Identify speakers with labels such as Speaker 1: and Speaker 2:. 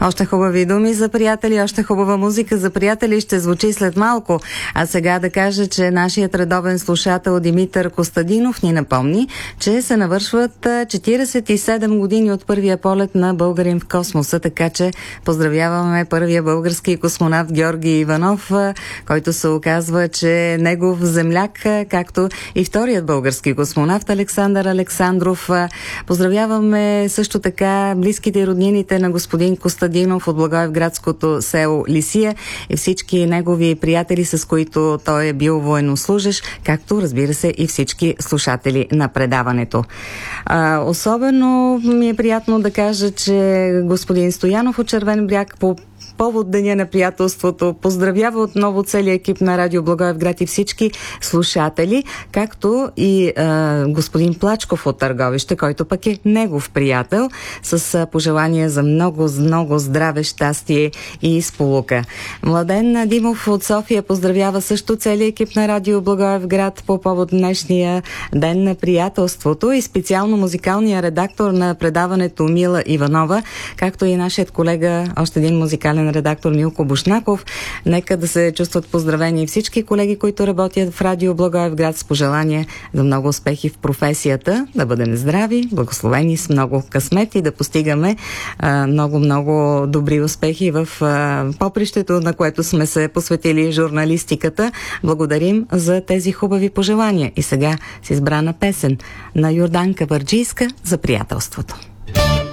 Speaker 1: Още хубави думи за приятели, още хубава музика за приятели ще звучи след малко. А сега да кажа, че нашият редовен слушател Димитър Костадинов ни напомни, че се навършват 47 години от първия полет на българин в космоса, така че поздравяваме първия български космонавт Георги Иванов, който се оказва, че негов земляк, както и вторият български космонавт Александър Александров. Поздравяваме също така близките и роднините на господин Костадинов от благоевградското село Лисия и всички негови приятели, с които той е бил военнослужещ, както разбира се и всички слушатели на предаването. Особено ми е приятно да кажа, че господин Стоянов от Червен бряг по повод Деня на приятелството поздравява отново целият екип на Радио Благоевград и всички слушатели, както и господин Плачков от Търговище, който пък е негов приятел, с пожелания за много здраве, щастие и сполука. Младен Димов от София поздравява също целият екип на Радио Благоевград по повод днешния Ден на приятелството и специално музикалния редактор на предаването Мила Иванова, както и нашият колега, още един музикален редактор Милко Бушнаков. Нека да се чувстват поздравени всички колеги, които работят в Радио Благоевград, с пожелание за много успехи в професията, да бъдем здрави, благословени с много късмет и да постигаме много добри успехи в попрището, на което сме се посветили журналистиката. Благодарим за тези хубави пожелания. И сега с избрана песен на Йорданка Върджийска за приятелството.